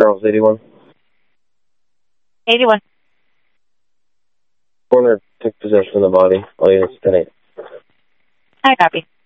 Charles 81. 81. Coroner took possession of the body. All units 10-8. I copy.